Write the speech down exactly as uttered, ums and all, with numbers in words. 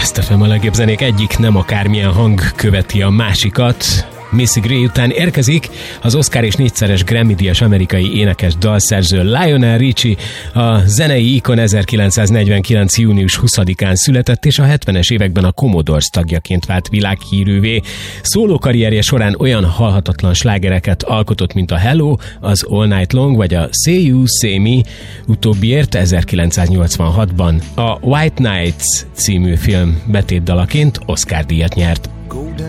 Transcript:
Best ef em, a legjobb zenék egyik nem akármilyen hang követi a másikat. Missy Gray után érkezik az Oscar és négyszeres Grammy-díjas amerikai énekes dalszerző Lionel Richie. A zenei ikon ezerkilencszáznegyvenkilenc. június huszadikán született, és a hetvenes években a Commodores tagjaként vált világhírűvé. Szóló karrierje során olyan halhatatlan slágereket alkotott, mint a Hello, az All Night Long vagy a Say You, Say Me, utóbbiért ezerkilencszáznyolcvanhatban a White Nights című film betétdalaként Oscar-díjat nyert. Golden